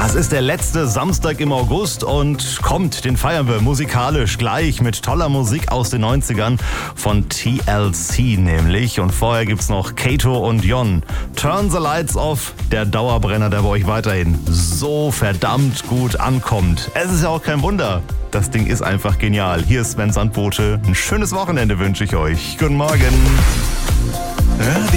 Es ist der letzte Samstag im August und kommt, den feiern wir musikalisch gleich mit toller Musik aus den 90ern von TLC nämlich. Und vorher gibt's noch Kato und Jon. Turn the Lights Off, der Dauerbrenner, der bei euch weiterhin so verdammt gut ankommt. Es ist ja auch kein Wunder. Das Ding ist einfach genial. Hier ist Sven Sandbote. Ein schönes Wochenende wünsche ich euch. Guten Morgen.